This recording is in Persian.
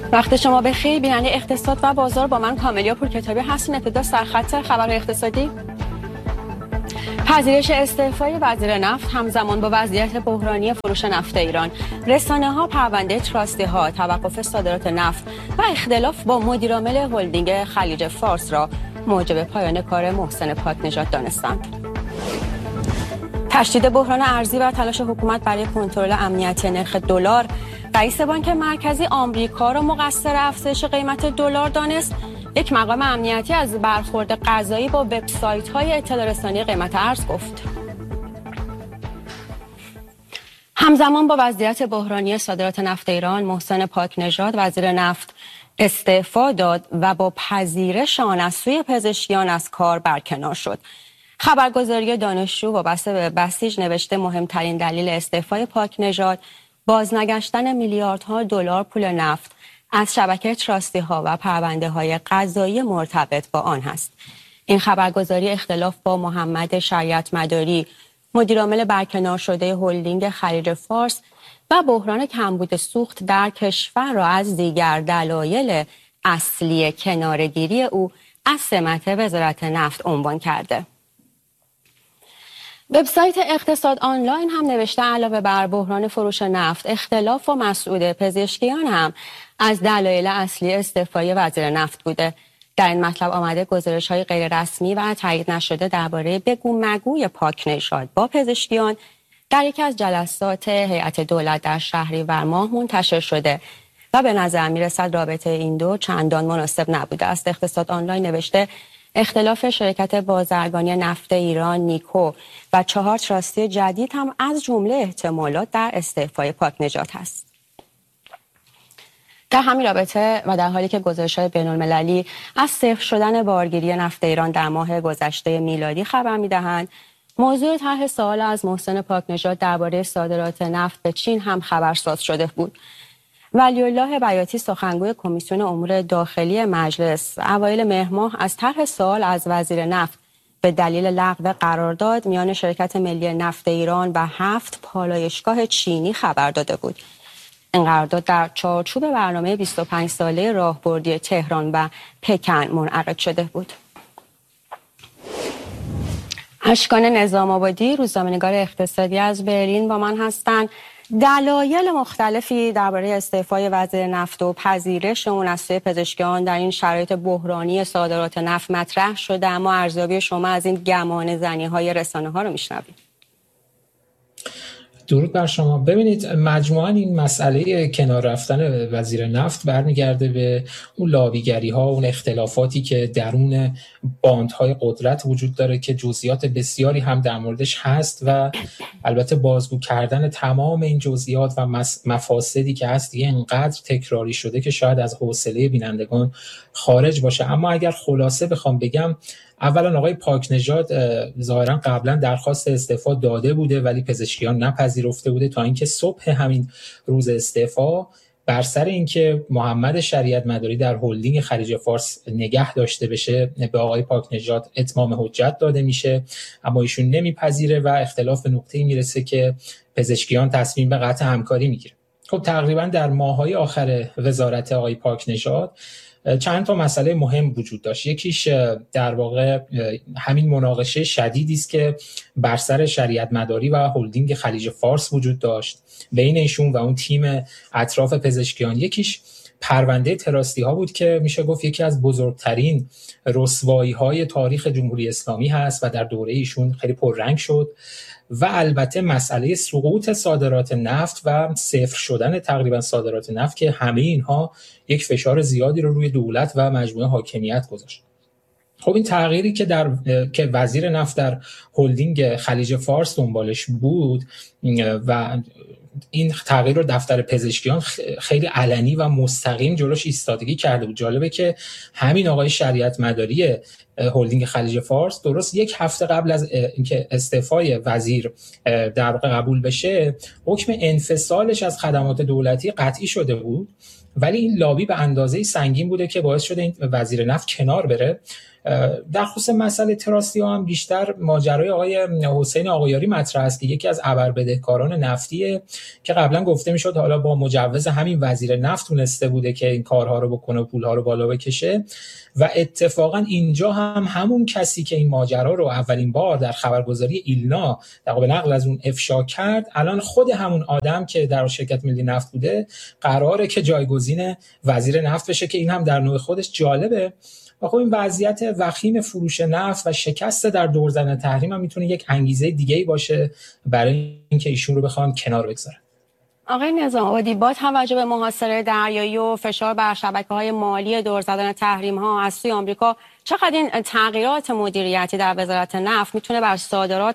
وقت شما بخیر. بیننده اقتصاد و بازار با من کاملیا پورکتابی هستین. ابتدا سرخط خبرهای اقتصادی. پذیرش استعفای وزیر نفت همزمان با وضعیت بحرانی فروش نفت ایران، رسانه‌ها پرونده تراستی‌ها، توقف صادرات نفت و اختلاف با مدیرعامل هلدینگ خلیج فارس را موجب پایان کار محسن پاک‌نژاد دانستند. تشدید بحران ارزی و تلاش حکومت برای کنترل امنیتی نرخ دلار، رئیس بانک مرکزی آمریکا را مقصر افزایش قیمت دلار دانست. یک مقام امنیتی از برخورد قضایی با وبسایت‌های اطلاع رسانی قیمت ارز گفت. همزمان با وضعیت بحرانی صادرات نفت ایران، محسن پاک‌نژاد وزیر نفت استعفا داد و با پذیرش آن از سوی پزشکیان از کار برکنار شد. خبرگزاری دانشجو وابسته به بسیج نوشته مهمترین دلیل استعفای پاک‌نژاد بازنگشتن میلیاردها دلار پول نفت از شبکه تراستی‌ها و پرونده‌های قضایی مرتبط با آن هست. این خبرگزاری اختلاف با محمد شریعت مداری، مدیرعامل برکنار شده هلدینگ خلیج فارس و بحران کمبود سوخت در کشور را از دیگر دلایل اصلی کناره‌گیری او از سمت وزارت نفت عنوان کرده. وبسایت اقتصاد آنلاین هم نوشته علاوه بر بحران فروش نفت، اختلاف با مسعود پزشکیان هم از دلایل اصلی استعفای وزیر نفت بوده. در این مطلب آمده گزارش‌های غیر رسمی و تایید نشده درباره بگو مگوی پاک‌نژاد با پزشکیان در یکی از جلسات هیئت دولت در شهریور ماه منتشر شده و به نظر می‌رسد رابطه این دو چندان مناسب نبوده است. اقتصاد آنلاین نوشته اختلاف شرکت بازرگانی نفت ایران نیکو و 4 تراستی جدید هم از جمله احتمالات در استعفای پاک‌نژاد هست. در همین رابطه و در حالی که گزارش‌های بین‌المللی از صفر شدن بارگیری نفت ایران در ماه گذشته میلادی خبر می‌دهند، موضوع طرح سوال از محسن پاک‌نژاد درباره صادرات نفت به چین هم خبرساز شده بود. ولی‌الله بیاتی سخنگوی کمیسیون امور داخلی مجلس اوایل مهر ماه از طرح سوال از وزیر نفت به دلیل لغو قرارداد میان شرکت ملی نفت ایران و 7 پالایشگاه چینی خبر داده بود. این قرارداد در چارچوب برنامه 25 ساله راهبردی تهران و پکن منعقد شده بود. اشکان نظام آبادی، روزنامه‌نگار اقتصادی از برلین با من هستند. دلایل مختلفی درباره استعفای وزیر نفت و پذیرش اون از سوی پزشکیان در این شرایط بحرانی صادرات نفت مطرح شده، اما ارزیابی شما از این گمان زنی‌های رسانه‌ها رو میشنویم. درود بر شما. ببینید، مجموعاً این مسئله کنار رفتن وزیر نفت برمیگرده به اون لابیگری ها، اون اختلافاتی که درون باندهای قدرت وجود داره که جزئیات بسیاری هم در موردش هست و البته بازگو کردن تمام این جزئیات و مفاسدی که هست دیگه انقدر تکراری شده که شاید از حوصله بینندگان خارج باشه. اما اگر خلاصه بخوام بگم، اولا آقای پاک‌نژاد ظاهرا قبلا درخواست استعفا داده بوده ولی پزشکیان نپذیرفته بوده تا اینکه صبح همین روز استعفا بر سر اینکه محمد شریعت مداری در هلدینگ خلیج فارس نگه داشته بشه به آقای پاک‌نژاد اتمام حجت داده میشه، اما ایشون نمیپذیره و اختلاف به نقطه‌ای میرسه که پزشکیان تصمیم به قطع همکاری میگیره. خب تقریبا در ماه‌های آخر وزارت آقای پاک‌نژاد چند تا مسئله مهم وجود داشت. یکیش در واقع همین مناقشه شدیدی است که بر سر شریعت مداری و هلدینگ خلیج فارس وجود داشت بین ایشون و اون تیم اطراف پزشکیان. یکیش پرونده تراستی ها بود که میشه گفت یکی از بزرگترین رسوایی های تاریخ جمهوری اسلامی هست و در دوره ایشون خیلی پررنگ شد. و البته مسئله سقوط صادرات نفت و صفر شدن تقریبا صادرات نفت که همه اینها یک فشار زیادی رو روی دولت و مجموعه حاکمیت گذاشت. خب این تغییری که وزیر نفت در هلدینگ خلیج فارس دنبالش بود و این تغییر رو دفتر پزشکیان خیلی علنی و مستقیم جلوش ایستادگی کرده بود. جالبه که همین آقای شریعت مداری هلدینگ خلیج فارس درست یک هفته قبل از اینکه استعفای وزیر در واقع قبول بشه، حکم انفصالش از خدمات دولتی قطعی شده بود، ولی این لابی به اندازه‌ای سنگین بوده که باعث شده این وزیر نفت کنار بره. در خصوص مسئله تراستی هم بیشتر ماجرای آقای حسین آقایاری مطرح است که یکی از ابربده بزهکاران نفتیه که قبلا گفته میشد حالا با مجوز همین وزیر نفت تونسته بوده که این کارها رو بکنه و پولها رو بالا بکشه. و اتفاقا اینجا هم همون کسی که این ماجرا رو اولین بار در خبرگزاری ایلنا در به نقل از اون افشا کرد، الان خود همون آدم که در شرکت ملی نفت بوده قراره که جایگزین وزیر نفت بشه، که این هم در نوع خودش جالبه. و خب این وضعیت وخیم فروش نفت و شکست در دور زدن تحریم هم میتونه یک انگیزه دیگه‌ای باشه برای اینکه ایشون رو بخوان کنار بگذارن. آقای نظام آبادی، با توجه به محاصره دریایی و فشار بر شبکه‌های مالی دور زدن تحریم‌ها از سوی آمریکا، چقدر این تغییرات مدیریتی در وزارت نفت میتونه بر صادرات